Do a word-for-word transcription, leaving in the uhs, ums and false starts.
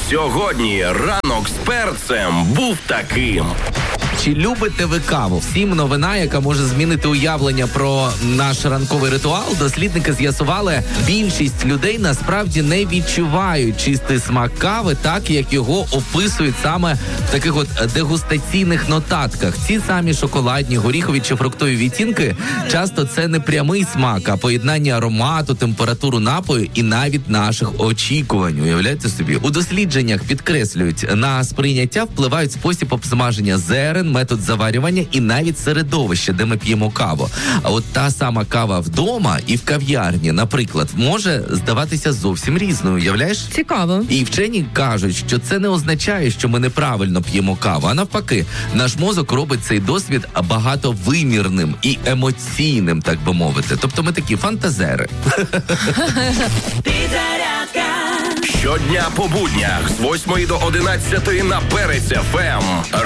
Сьогодні ранок з перцем був таким. Чи любите ви каву? Всім новина, яка може змінити уявлення про наш ранковий ритуал. Дослідники з'ясували, більшість людей насправді не відчувають чистий смак кави, так як його описують саме в таких от дегустаційних нотатках. Ці самі шоколадні, горіхові чи фруктові відтінки часто це не прямий смак, а поєднання аромату, температуру напою і навіть наших очікувань. Уявляєте собі? У дослідженнях підкреслюють, на сприйняття впливають спосіб обсмаження зерен, метод заварювання і навіть середовище, де ми п'ємо каву. А от та сама кава вдома і в кав'ярні, наприклад, може здаватися зовсім різною, уявляєш? Цікаво. І вчені кажуть, що це не означає, що ми неправильно п'ємо каву, а навпаки, наш мозок робить цей досвід багатовимірним і емоційним, так би мовити. Тобто ми такі фантазери. Щодня по буднях з восьмої до одинадцятої на Перець еф ем.